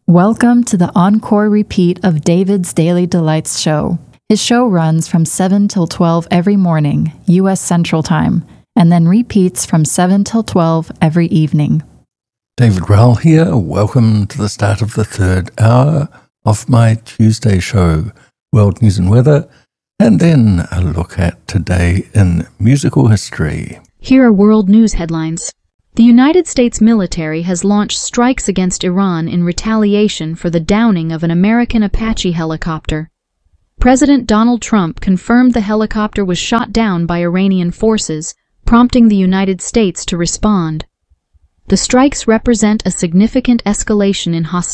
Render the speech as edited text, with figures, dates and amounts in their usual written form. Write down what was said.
Welcome to the encore repeat of David's Daily Delights show. His show runs from 7 till 12 every morning, U.S. Central Time, and then repeats from 7 till 12 every evening. David Rowell here. Welcome to the start of the third hour of my Tuesday show, World News and Weather, and then a look at today in musical history. Here are world news headlines. The United States military has launched strikes against Iran in retaliation for the downing of an American Apache helicopter. President Donald Trump confirmed the helicopter was shot down by Iranian forces, prompting the United States to respond. The strikes represent a significant escalation in hostilities